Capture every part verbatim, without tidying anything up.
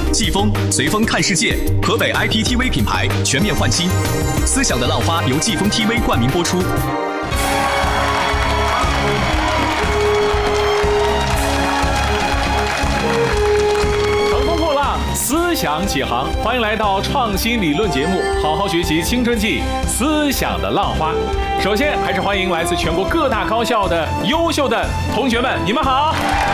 季风随风看世界，河北 I P T V 品牌全面换新。思想的浪花由季风 T V 冠名播出。 乘风破浪，思想启航，欢迎来到创新理论节目，好好学习青春期思想的浪花。首先，还是欢迎来自全国各大高校的优秀的同学们，你们好。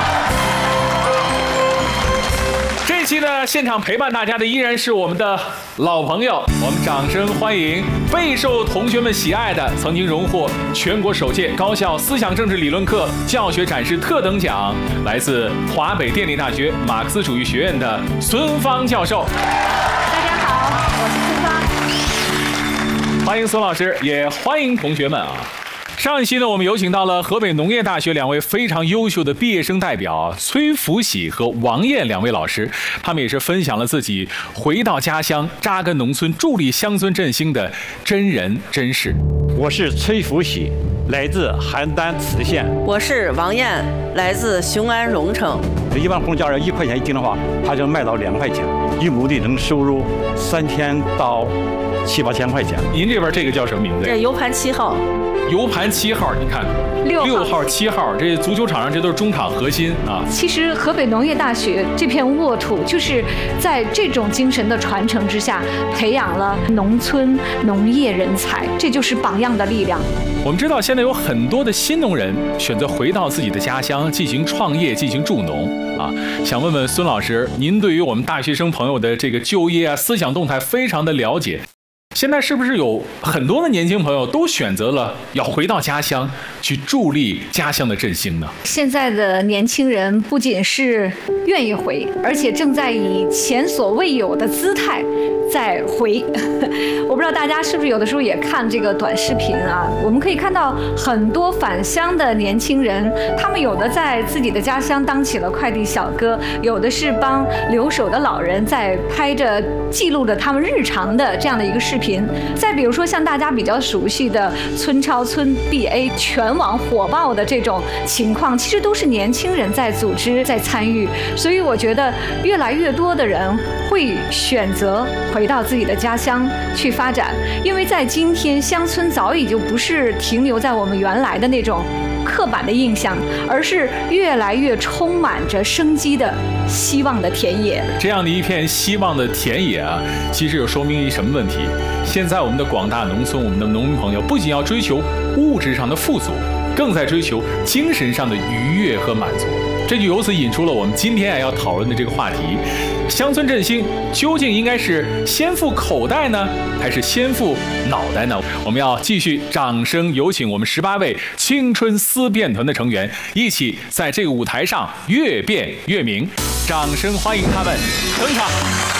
这期的现场陪伴大家的依然是我们的老朋友，我们掌声欢迎备受同学们喜爱的，曾经荣获全国首届高校思想政治理论课教学展示特等奖，来自华北电力大学马克思主义学院的孙芳教授。 大家好，我是孙芳。欢迎孙老师，也欢迎同学们啊。上一期呢，我们有请到了河北农业大学两位非常优秀的毕业生代表崔福喜和王艳两位老师，他们也是分享了自己回到家乡、扎根农村、助力乡村振兴的真人真事。 我是崔福喜，来自邯郸磁县。 我是王艳，来自雄安荣城。 一般红椒要一块钱一斤的话，它就卖到两块钱，一亩地能收入三千到七八千块钱。 您这边这个叫什么名字？ 这 U 盘七号。 U 盘七号，你看， 六号、 六号、七号，这足球场上这都是中场核心啊。 其实河北农业大学这片沃土，就是在这种精神的传承之下，培养了农村农业人才，这就是榜样的力量。 我们知道，现在有很多的新农人选择回到自己的家乡进行创业、进行助农啊。想问问孙老师，您对于我们大学生朋友的这个就业啊、思想动态非常的了解。现在是不是有很多的年轻朋友都选择了要回到家乡去助力家乡的振兴呢？ 现在的年轻人不仅是愿意回，而且正在以前所未有的姿态在回。我不知道大家是不是有的时候也看这个短视频啊？我们可以看到很多返乡的年轻人，他们有的在自己的家乡当起了快递小哥，有的是帮留守的老人在拍着记录着他们日常的这样的一个视频。再比如说像大家比较熟悉的村超村 B A 全网火爆的这种情况，其实都是年轻人在组织在参与。所以我觉得越来越多的人会选择回到自己的家乡去发展，因为在今天乡村早已就不是停留在我们原来的那种刻板的印象，而是越来越充满着生机的希望的田野。 这样的一片希望的田野啊，其实有说明一什么问题？现在我们的广大农村，我们的农民朋友不仅要追求物质上的富足，更在追求精神上的愉悦和满足。这就由此引出了我们今天要讨论的这个话题：乡村振兴究竟应该是先富口袋呢，还是先富脑袋呢？我们要继续掌声有请我们十八位青春思辨团的成员，一起在这个舞台上越辩越明。掌声欢迎他们登场。